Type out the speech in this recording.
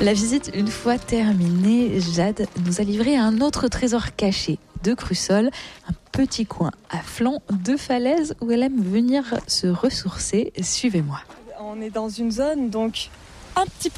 La visite une fois terminée, Jade nous a livré un autre trésor caché de Crussol, un petit coin à flanc de falaise où elle aime venir se ressourcer. Suivez-moi. On est dans une zone donc un petit peu